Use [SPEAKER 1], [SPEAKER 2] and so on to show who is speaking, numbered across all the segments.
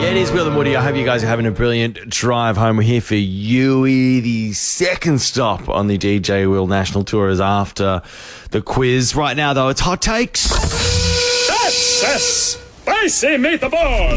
[SPEAKER 1] Yeah, it is Will and Woody. I hope you guys are having a brilliant drive home. We're here for Yui. The second stop on the DJ Will National Tour is after the quiz. Right now, though, it's Hot Takes.
[SPEAKER 2] That's a spicy meatball.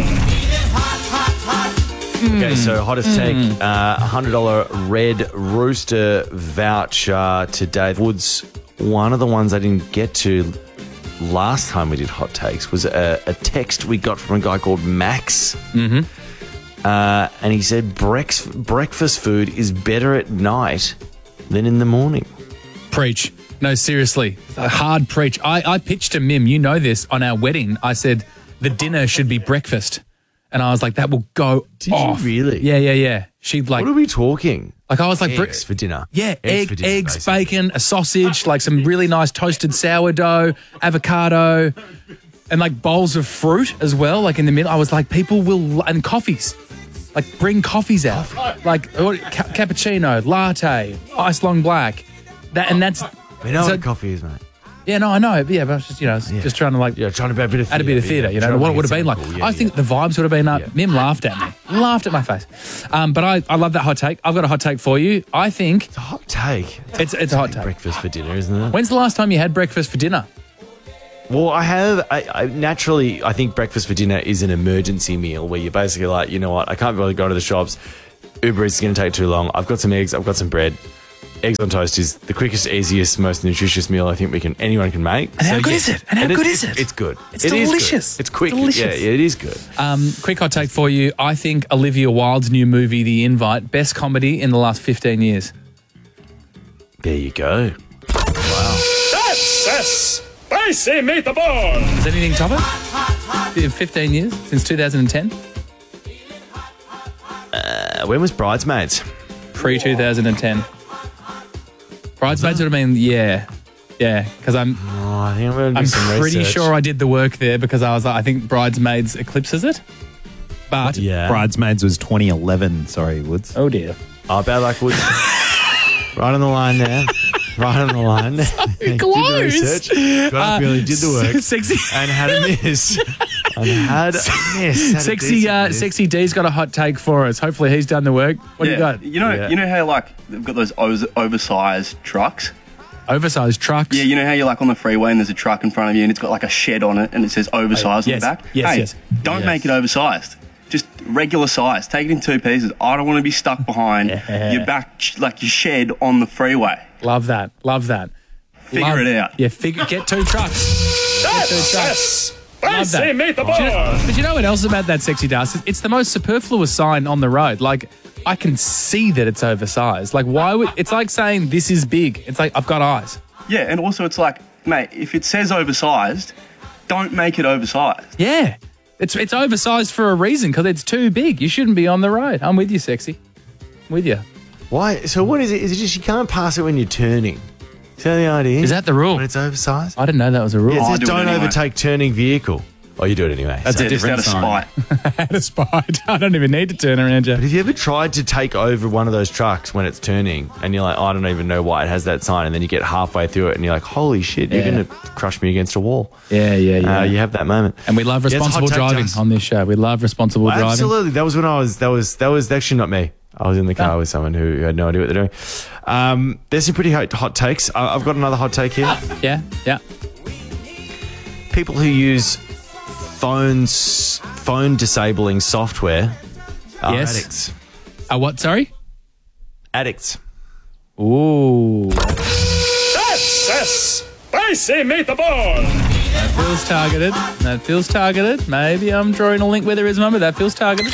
[SPEAKER 1] Okay, so hottest take, $100 Red Rooster voucher today. Woods, one of the ones I didn't get to last time we did Hot Takes was a text we got from a guy called Max. And he said breakfast food is better at night than in the morning.
[SPEAKER 3] Preach. No, seriously. A hard preach. I pitched to Mim, you know this, on our wedding. I said the dinner should be breakfast. And I was like, that will go off.
[SPEAKER 1] Did you really?
[SPEAKER 3] Yeah. She'd like...
[SPEAKER 1] What are we talking?
[SPEAKER 3] Like I was like...
[SPEAKER 1] Eggs for dinner.
[SPEAKER 3] Yeah,
[SPEAKER 1] Eggs, for dinner,
[SPEAKER 3] eggs,
[SPEAKER 1] basically.
[SPEAKER 3] bacon, a sausage, like some really nice toasted sourdough, avocado, and like bowls of fruit as well, like in the middle. I was like, people will... And coffees. Like bring coffees out. Like cappuccino, latte, ice long black. That's...
[SPEAKER 1] We know what coffee is, mate.
[SPEAKER 3] Yeah, no, I know. Yeah, but I was just, just trying to like...
[SPEAKER 1] Yeah, trying to add a bit of theatre.
[SPEAKER 3] Add a bit of theatre, you know, what it would have been like.
[SPEAKER 1] Cool.
[SPEAKER 3] I think the vibes would have been up. Yeah. Mim laughed at me. Laughed at my face. But I love that hot take. I've got a hot take for you. I think...
[SPEAKER 1] It's a hot take.
[SPEAKER 3] It's a hot take.
[SPEAKER 1] Breakfast for dinner, isn't it?
[SPEAKER 3] When's the last time you had breakfast for dinner?
[SPEAKER 1] Well, I naturally, I think breakfast for dinner is an emergency meal where you're basically like, you know what, I can't really go to the shops. Uber Eats is going to take too long. I've got some eggs. I've got some bread. Eggs on toast is the quickest, easiest, most nutritious meal I think anyone can make.
[SPEAKER 3] And how good is it? And how good is it?
[SPEAKER 1] It's good.
[SPEAKER 3] It's delicious.
[SPEAKER 1] It's quick.
[SPEAKER 3] Delicious.
[SPEAKER 1] Yeah, it is good.
[SPEAKER 3] Quick hot take for you. I think Olivia Wilde's new movie, The Invite, best comedy in the last 15 years.
[SPEAKER 1] There you go. Wow.
[SPEAKER 2] That's a spicy meatball.
[SPEAKER 3] Does anything top it? In 15 years? Since 2010?
[SPEAKER 1] When was Bridesmaids?
[SPEAKER 3] Pre-2010. Bridesmaids would have been, yeah, because I'm pretty sure I did the work there because I was like, I think Bridesmaids eclipses it. But
[SPEAKER 1] yeah,
[SPEAKER 4] Bridesmaids was 2011. Sorry, Woods.
[SPEAKER 3] Oh dear.
[SPEAKER 1] Oh, bad luck, Woods. Right on the line there. Right on the line.
[SPEAKER 3] So
[SPEAKER 1] did
[SPEAKER 3] close.
[SPEAKER 1] the research. Got up early, did the work.
[SPEAKER 3] Sexy.
[SPEAKER 1] And had a miss.
[SPEAKER 3] Sexy D's got a hot take for us. Hopefully he's done the work. What do you got?
[SPEAKER 5] You know how like they've got those oversized trucks?
[SPEAKER 3] Oversized trucks?
[SPEAKER 5] Yeah, you know how you're like on the freeway and there's a truck in front of you and it's got like a shed on it and it says oversized on the back?
[SPEAKER 3] Yes.
[SPEAKER 5] Don't make it oversized. Just regular size. Take it in two pieces. I don't want to be stuck behind your back, like your shed on the freeway.
[SPEAKER 3] Love that.
[SPEAKER 5] Figure it out.
[SPEAKER 3] Yeah, get two trucks.
[SPEAKER 2] That's spicy meatball.
[SPEAKER 3] But you know what else about that Sexy Dust? It's the most superfluous sign on the road. Like, I can see that it's oversized. Like, why would... It's like saying, this is big. It's like, I've got eyes.
[SPEAKER 5] Yeah, and also it's like, mate, if it says oversized, don't make it oversized.
[SPEAKER 3] Yeah. It's oversized for a reason, because it's too big. You shouldn't be on the road. I'm with you, Sexy. I'm with you.
[SPEAKER 1] Why? So what is it? Is it just you can't pass it when you're turning? Is that the idea?
[SPEAKER 3] Is that the rule?
[SPEAKER 1] When it's oversized?
[SPEAKER 3] I didn't know that was a rule.
[SPEAKER 1] Yeah, it says
[SPEAKER 5] do it
[SPEAKER 1] don't
[SPEAKER 5] anyway.
[SPEAKER 1] overtake turning vehicle. Oh, you do it anyway.
[SPEAKER 3] That's a different
[SPEAKER 5] just out of spite.
[SPEAKER 3] Out of spite. I don't even need to turn around, Jeff.
[SPEAKER 1] But have you ever tried to take over one of those trucks when it's turning and you're like, I don't even know why it has that sign, and then you get halfway through it and you're like, holy shit, you're going to crush me against a wall.
[SPEAKER 3] Yeah.
[SPEAKER 1] You have that moment.
[SPEAKER 3] And we love responsible driving on this show. We love responsible driving.
[SPEAKER 1] Absolutely. That was when that was actually not me. I was in the car with someone who had no idea what they're doing. There's some pretty hot takes. I've got another hot take here.
[SPEAKER 3] Yeah.
[SPEAKER 1] People who use phone disabling software are addicts.
[SPEAKER 3] What, sorry?
[SPEAKER 1] Addicts.
[SPEAKER 3] Ooh.
[SPEAKER 2] That's a spicy meatball.
[SPEAKER 3] That feels targeted. Maybe I'm drawing a link where there is one, but that feels targeted.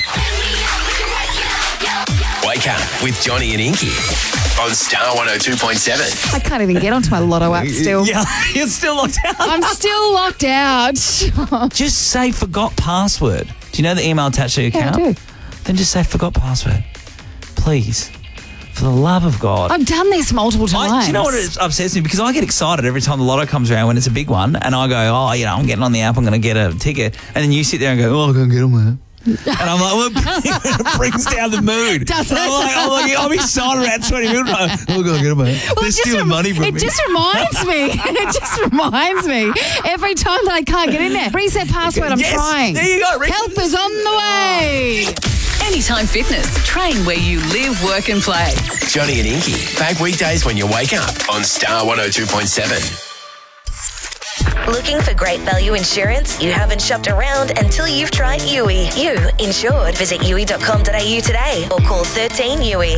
[SPEAKER 6] Wake up with Johnny and Inky on Star 102.7.
[SPEAKER 7] I can't even get onto my Lotto app still.
[SPEAKER 8] Yeah, you're still locked out.
[SPEAKER 7] I'm still locked out.
[SPEAKER 8] Just say forgot password. Do you know the email attached to your account?
[SPEAKER 7] Yeah, I do.
[SPEAKER 8] Then just say forgot password. Please. For the love of God.
[SPEAKER 7] I've done this multiple times.
[SPEAKER 8] Do you know what it upsets me? Because I get excited every time the lotto comes around when it's a big one, and I go, I'm getting on the app, I'm going to get a ticket. And then you sit there and go, I can't get on there. And I'm like, well, it brings down the mood.
[SPEAKER 7] Does it?
[SPEAKER 8] I'm like, I'll be silent around 20 minutes. Oh, God, get away. They're stealing money from me.
[SPEAKER 7] It just reminds me. It just reminds me. Every time that I can't get in there. Reset password, I'm
[SPEAKER 8] Yes,
[SPEAKER 7] trying.
[SPEAKER 8] there you go.
[SPEAKER 7] Help is on the way.
[SPEAKER 9] Anytime Fitness. Train where you live, work and play.
[SPEAKER 6] Johnny and Inky. Back weekdays when you wake up on Star 102.7.
[SPEAKER 10] Looking for great value insurance? You haven't shopped around until you've tried Yui. You insured. Visit yui.com.au today or call 13 Yui.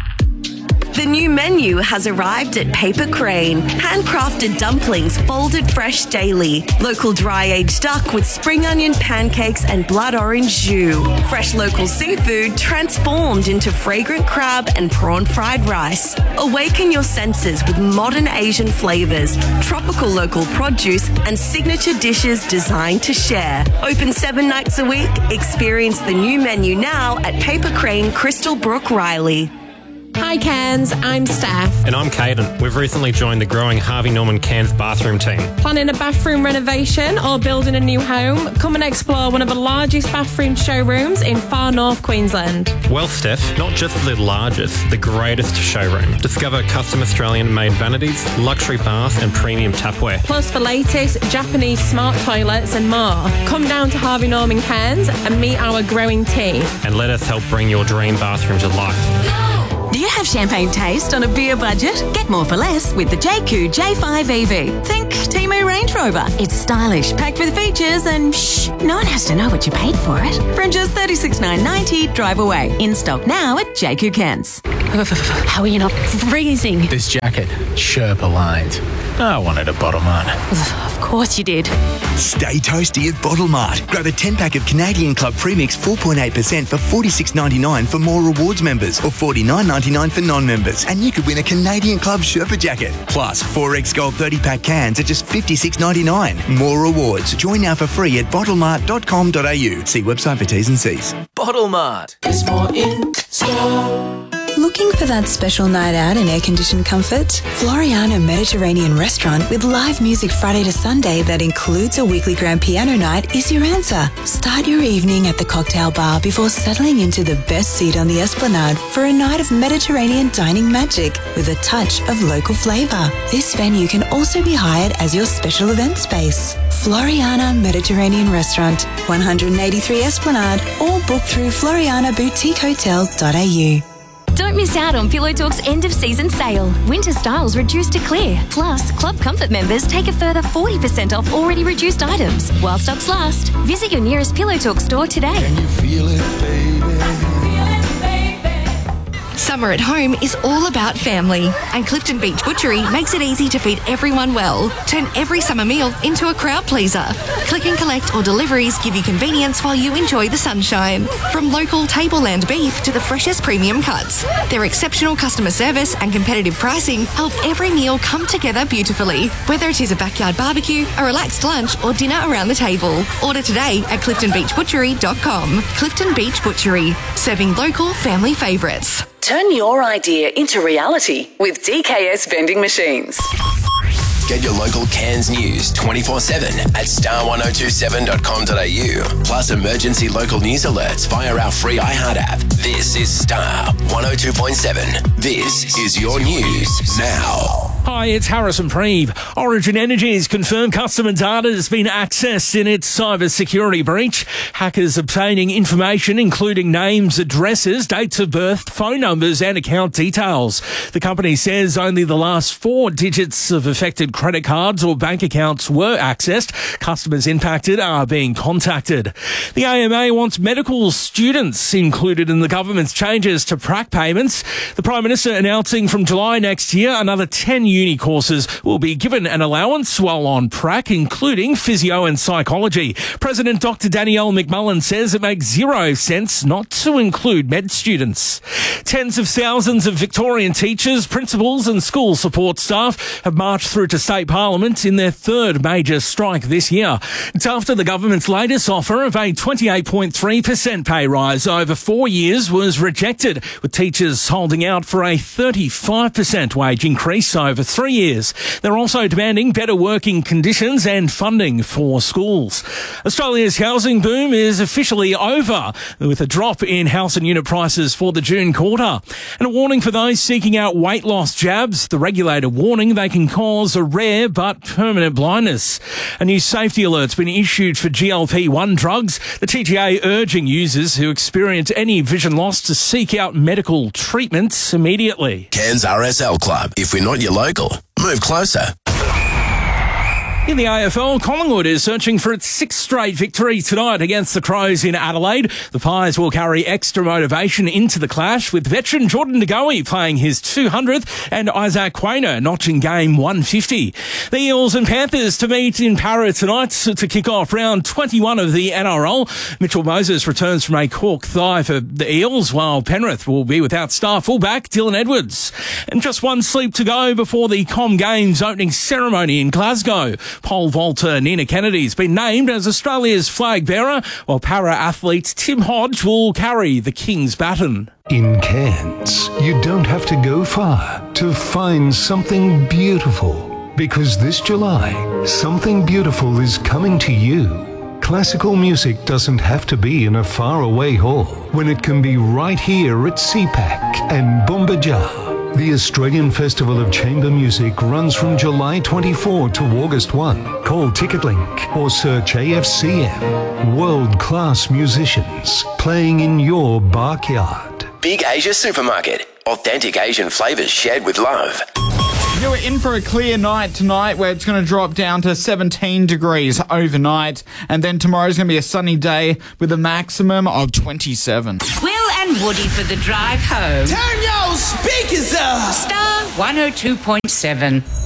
[SPEAKER 11] The new menu has arrived at Paper Crane. Handcrafted dumplings folded fresh daily. Local dry-aged duck with spring onion pancakes and blood orange jus. Fresh local seafood transformed into fragrant crab and prawn fried rice. Awaken your senses with modern Asian flavors, tropical local produce, and signature dishes designed to share. Open 7 nights a week. Experience the new menu now at Paper Crane, Crystal Brook, Riley.
[SPEAKER 12] Hi Cairns, I'm Steph.
[SPEAKER 13] And I'm Caden. We've recently joined the growing Harvey Norman Cairns bathroom team.
[SPEAKER 12] Planning a bathroom renovation or building a new home? Come and explore one of the largest bathroom showrooms in far north Queensland.
[SPEAKER 13] Well, Steph, not just the largest, the greatest showroom. Discover custom Australian-made vanities, luxury bath and premium tapware.
[SPEAKER 12] Plus the latest Japanese smart toilets and more. Come down to Harvey Norman Cairns and meet our growing team.
[SPEAKER 13] And let us help bring your dream bathroom to life.
[SPEAKER 14] Do you have champagne taste on a beer budget? Get more for less with the JQ J5 EV. Think Temu Range Rover. It's stylish, packed with features, and shh, no one has to know what you paid for it. From just $36,990, drive away. In stock now at JQ Cairns.
[SPEAKER 15] How are you not freezing?
[SPEAKER 16] This jacket, Sherpa lined. I wanted a Bottle Mart.
[SPEAKER 15] Of course you did.
[SPEAKER 17] Stay toasty at Bottle Mart. Grab a 10-pack of Canadian Club Premix 4.8% for $46.99 for more rewards members or $49.99 for non-members. And you could win a Canadian Club Sherpa jacket. Plus, 4X Gold 30-pack cans at just $56.99. More rewards. Join now for free at bottlemart.com.au. See website for T's and C's.
[SPEAKER 6] Bottle Mart. There's more in store.
[SPEAKER 18] Looking for that special night out in air-conditioned comfort? Floriana Mediterranean Restaurant with live music Friday to Sunday that includes a weekly grand piano night is your answer. Start your evening at the cocktail bar before settling into the best seat on the Esplanade for a night of Mediterranean dining magic with a touch of local flavour. This venue can also be hired as your special event space. Floriana Mediterranean Restaurant, 183 Esplanade, or book through florianaboutiquehotel.au.
[SPEAKER 19] Don't miss out on Pillow Talk's end-of-season sale. Winter styles reduced to clear. Plus, Club Comfort members take a further 40% off already reduced items. While stocks last, visit your nearest Pillow Talk store today.
[SPEAKER 20] Can you feel it, baby?
[SPEAKER 21] Summer at home is all about family, and Clifton Beach Butchery makes it easy to feed everyone well. Turn every summer meal into a crowd pleaser. Click and collect or deliveries give you convenience while you enjoy the sunshine. From local tableland beef to the freshest premium cuts, their exceptional customer service and competitive pricing help every meal come together beautifully. Whether it is a backyard barbecue, a relaxed lunch, or dinner around the table, order today at CliftonBeachButchery.com. Clifton Beach Butchery, serving local family favourites.
[SPEAKER 9] Turn your idea into reality with DKS Vending Machines.
[SPEAKER 6] Get your local Cairns news 24/7 at star1027.com.au. Plus emergency local news alerts via our free iHeart app. This is Star 102.7. This is your news now.
[SPEAKER 22] Hi, it's Harrison Preeve. Origin Energy has confirmed customer data has been accessed in its cybersecurity breach. Hackers obtaining information including names, addresses, dates of birth, phone numbers and account details. The company says only the last 4 digits of affected credit cards or bank accounts were accessed. Customers impacted are being contacted. The AMA wants medical students included in the government's changes to prac payments. The Prime Minister announcing from July next year another 10 uni courses will be given an allowance while on prac, including physio and psychology. President Dr. Danielle McMullen says it makes 0 sense not to include med students. Tens of thousands of Victorian teachers, principals and school support staff have marched through to State Parliament in their 3rd major strike this year. It's after the government's latest offer of a 28.3% pay rise over 4 years was rejected, with teachers holding out for a 35% wage increase over 3 years. They're also demanding better working conditions and funding for schools. Australia's housing boom is officially over, with a drop in house and unit prices for the June quarter. And a warning for those seeking out weight loss jabs. The regulator warning they can cause a rare but permanent blindness. A new safety alert's been issued for GLP-1 drugs. The TGA urging users who experience any vision loss to seek out medical treatments immediately.
[SPEAKER 6] Cairns RSL Club. If we're not your local, move closer.
[SPEAKER 22] In the AFL, Collingwood is searching for its 6th straight victory tonight against the Crows in Adelaide. The Pies will carry extra motivation into the clash, with veteran Jordan De Goey playing his 200th and Isaac Quainer notching game 150. The Eels and Panthers to meet in Para tonight to kick off round 21 of the NRL. Mitchell Moses returns from a cork thigh for the Eels, while Penrith will be without star fullback Dylan Edwards. And just one sleep to go before the Com Games opening ceremony in Glasgow. Pole vaulter Nina Kennedy's been named as Australia's flag bearer, while para-athlete Tim Hodge will carry the King's baton.
[SPEAKER 4] In Cairns, you don't have to go far to find something beautiful, because this July, something beautiful is coming to you. Classical music doesn't have to be in a faraway hall when it can be right here at CPAC and Bumbajar. The Australian Festival of Chamber Music runs from July 24 to August 1. Call TicketLink or search AFCM. World-class musicians playing in your backyard.
[SPEAKER 6] Big Asia Supermarket. Authentic Asian flavours shared with love.
[SPEAKER 20] You're in for a clear night tonight, where it's going to drop down to 17 degrees overnight. And then tomorrow's going to be a sunny day with a maximum of 27.
[SPEAKER 23] Will and Woody for the drive home.
[SPEAKER 24] Turn your speakers up.
[SPEAKER 23] Star 102.7.